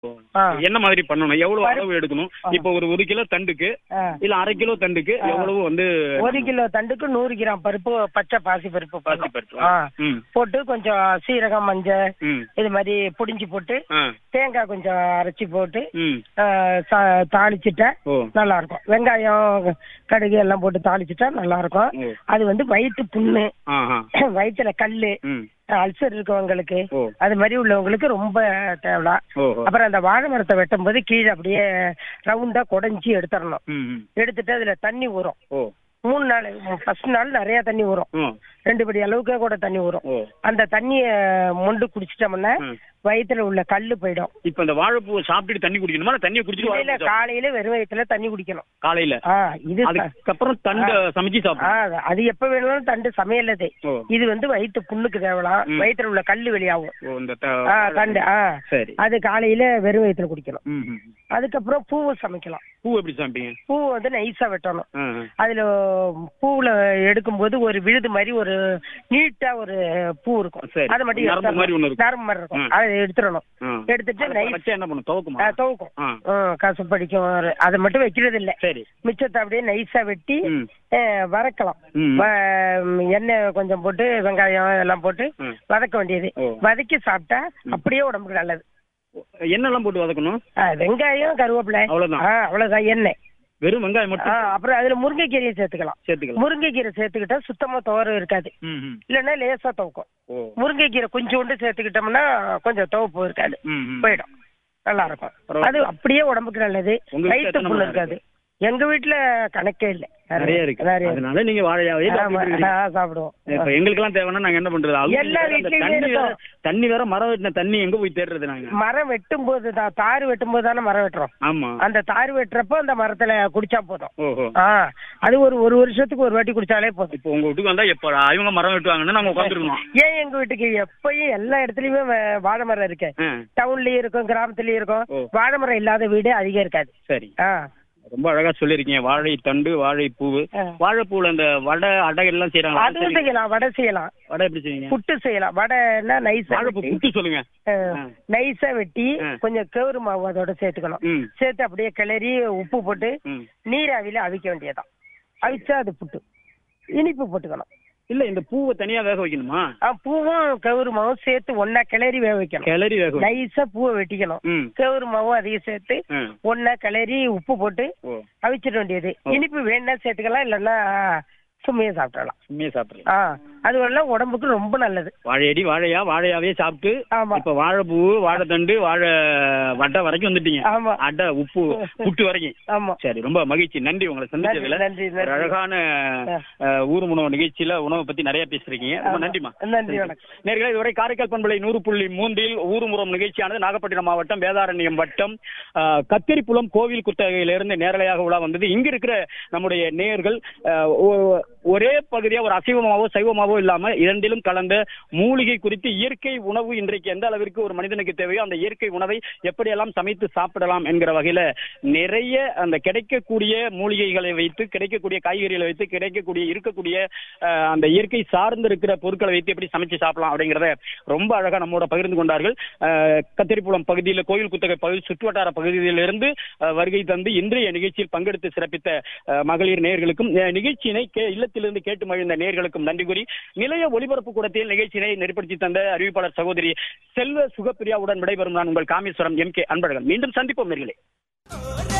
என்ன மாதிரி பண்ணணும், எவ்வளவு அளவு எடுக்கணும்? இப்போ ஒரு 1 கிலோ தண்டுக்கு இல்ல 1/2 கிலோ தண்டுக்கு எவ்வளவு வந்து? 1 கிலோ தண்டுக்கு 100 கிராம் பருப்பு, பச்சை பாசி பருப்பு போட்டு கொஞ்சம் சீரகம், மஞ்சள் இது மாதிரி புடிஞ்சு போட்டு தேங்காய் கொஞ்சம் அரைச்சி போட்டு தாளிச்சுட்டா நல்லா இருக்கும். வெங்காயம், கடுகு எல்லாம் போட்டு தாளிச்சுட்டா நல்லா இருக்கும். அது வந்து வயிற்று புண்ணு, வயிற்றுல கல்லு, அல்சர் இருக்கவங்களுக்கு, அது மாதிரி உள்ளவங்களுக்கு ரொம்ப தேவலா. அப்புறம் அந்த வாழை மரத்தை வெட்டும் போது கீழே அப்படியே ரவுண்டா குடைஞ்சி எடுத்துடணும். எடுத்துட்டு அதுல தண்ணி ஊறும். 3 நாள், ஃபர்ஸ்ட் நாள் நிறைய தண்ணி ஊறும். 2 படி அளவுக்கு கூட தண்ணி ஊறும். அந்த தண்ணிய மொண்டு குடிச்சிட்டோம்னா வயிற்றுல உள்ள கல்லு போயிடும். இப்ப இந்த வாழைப்பூ சாப்பிட்டு தண்ணி குடிக்கணுமா? தண்ணியை குடிச்சிட்டு காலையில வெறும் வயிற்றுல தண்ணி குடிக்கணும் காலையில. இது அதுக்கப்புறம் தண்டு சமைச்சு சாப்பிடும். அது எப்ப வேணும்னாலும் தண்டு சமையலது. இது வந்து வயிற்று புண்ணுக்கு தேவலாம். வயிற்றுல உள்ள கல்லு வெளியாகும் தண்டு. அது காலையில வெறும் வயிற்றுல குடிக்கணும். அதுக்கப்புறம் பூவை சமைக்கலாம். பூ எப்படி சமைப்பீங்க? பூ வந்து நைஸா வெட்டணும். அதுல பூவுல எடுக்கும்போது ஒரு விழுது மாதிரி ஒரு நீட்டா ஒரு பூ இருக்கும். அதை மட்டும் நரம்பு மாதிரி இருக்கும். அதை எடுத்துடணும். எடுத்துட்டு என்ன பண்ணும்? துவக்கும். கசப்படிக்கும். அதை மட்டும் வைக்கிறது இல்ல. மிச்சத்தை அப்படியே நைஸா வெட்டி வதக்கலாம். எண்ணெய் கொஞ்சம் போட்டு வெங்காயம் எல்லாம் போட்டு வதக்க வேண்டியது. வதக்கி சாப்பிட்டா அப்படியே உடம்புக்கு நல்லது. என்னெல்லாம் போட்டு வதக்கணும்? வெங்காயம், கருவேப்பிலை, அவ்வளவுதான். எண்ணெய், வெறும் வெங்காயம் மட்டும். அப்புறம் அதுல முருங்கைக்கீரையை சேர்த்துக்கலாம். முருங்கைக்கீரை சேர்த்துக்கிட்டா சுத்தமா துவரம் இருக்காது. இல்லன்னா லேசா துவக்கும். முருங்கைக்கீரை கொஞ்சோண்டு சேர்த்துக்கிட்டோம்னா கொஞ்சம் துவப்பு இருக்காது, போயிடும். நல்லா இருக்கும். அது அப்படியே உடம்புக்கு நல்லது. வயிற்று புண்ணு இருக்காது. எங்க வீட்டுல கணக்கே இல்ல, நிறைய இருக்கு. அதனால நீங்க வாழையாவே சாப்பிடுவோம். எங்களுக்கு எல்லாம் தேவைன்னா நாங்க என்ன பண்றது? எல்லா வீட்லயும் தண்ணி வேற, மரம் வெட்டின தண்ணி எங்க போய் தேடுறது? நாங்க மரம் வெட்டும் போதுதான், தாறு வெட்டும் போது தானே மரம் வெட்டுறோம். ஆமா, அந்த தாறு வெட்டுறப்போ அந்த மரத்துல குடிச்சா போதும். அது ஒரு வருஷத்துக்கு ஒரு வாட்டி குடிச்சாலே போதும். இப்போ உங்க வீட்டுக்கு வந்தா எப்ப இவங்க மரம் வெட்டுவாங்கன்னு நாங்க உட்காந்துருக்கோம். ஏன் எங்க வீட்டுக்கு எப்பயும் எல்லா இடத்துலயுமே வாழை மரம் இருக்கு. டவுன்லயும் இருக்கும், கிராமத்துலயும் இருக்கும். வாழை மரம் இல்லாத வீடு அதிகம் இருக்காது. சரி, ரொம்ப அழகா சொல்லிருக்கீங்க. வாழை தண்டு, வாழைப்பூ, வாழைப்பூல அந்த வடை, அடை எல்லாம் செய்யறாங்க. அதுவும் செய்யலாம். வடை செய்யலாம். வடை எப்படி செய்வீங்க? புட்டு செய்யலாம். வடைன்னா நைஸா புட்டு சொல்லுங்க. நைஸா வெட்டி கொஞ்சம் கேவுரு மாவு அதோட சேர்த்துக்கணும். சேர்த்து அப்படியே கிளறி உப்பு போட்டு நீராவில அவிக்க வேண்டியதான். அவிச்சா அது புட்டு. இனிப்பு போட்டுக்கணும். இல்ல, இந்த பூவை தனியா வேக வைக்கணுமா? பூவும் கேவுரு மாவும் சேர்த்து ஒன்னா கிளறி வேக வைக்கணும். கிளறி வேக நைஸா பூவை வெட்டிக்கணும். கேவுரு மாவும் அதையும் சேர்த்து ஒன்னா கிளறி உப்பு போட்டு அவிச்சிட வேண்டியது. இனிப்பு வேணா சேர்த்துக்கலாம், இல்லன்னா சும்மையே சாப்பிடலாம். அது எல்லாம் உடம்புக்கு ரொம்ப நல்லது. வாழையடி வாழையாவே சாப்பிட்டு இப்ப வாழைப்பூ, வாழை தண்டு, வாழை வடை வரைக்கும் வந்துட்டீங்க. அடை, உப்பு, புட்டு வரைக்கும். சரி, ரொம்ப மகிழ்ச்சி. நன்றி உங்களை சந்திச்சதுல. அழகான ஊர் உணவு நிகழ்ச்சியில உணவை பத்தி நிறைய பேசுறீங்க. ரொம்ப நன்றிமா. நன்றி, வணக்கம். நேர்களை இதுவரை காரைக்கால் பண்பலை 100.3 ஊர்முறம் நிகழ்ச்சியானது நாகப்பட்டினம் மாவட்டம் வேதாரண்யம் வட்டம் கத்திரிப்புலம் கோவில் குத்தகையிலிருந்து நேரலையாக உலா வந்தது. இங்க இருக்கிற நம்முடைய நேயர்கள் ஒரே பகுதியா ஒரு அசைவமாவோ சைவமாவோ இல்லாம இரண்டிலும் கலந்த மூலிகை குறித்து இயற்கை உணவு இன்றைக்கு எந்த அளவிற்கு ஒரு மனிதனுக்கு தேவையோ அந்த இயற்கை உணவை எப்படியெல்லாம் சமைத்து சாப்பிடலாம் என்கிற வகையில நிறைய அந்த கிடைக்கக்கூடிய மூலிகைகளை வைத்து, கிடைக்கக்கூடிய காய்கறிகளை வைத்து, இருக்கக்கூடிய அந்த இயற்கை சார்ந்து இருக்கிற பொருட்களை வைத்து எப்படி சமைச்சு சாப்பிடலாம் அப்படிங்கிறத ரொம்ப அழகா நம்மோட பகிர்ந்து கொண்டார்கள். கத்திரிப்புலம் பகுதியில், கோயில் குத்தகை பகுதி சுற்றுவட்டார பகுதியிலிருந்து வருகை தந்து இன்றைய நிகழ்ச்சியில் பங்கெடுத்து சிறப்பித்த மகளிர் நேயர்களுக்கும், நிகழ்ச்சியினை இல்லத்திலிருந்து கேட்டு மகிழ்ந்த நேயர்களுக்கும் நன்றி கூறி, நிலைய ஒலிபரப்பு கூடத்தில் நிகழ்ச்சியினை நெறிப்படுத்தி தந்த அறிவிப்பாளர் சகோதரி செல்வ சுகப்பிரியாவுடன் விடைபெறும் நான் உங்கள் காமேஸ்வரம் MK அன்பழகன். மீண்டும் சந்திப்போம் நேயர்களே.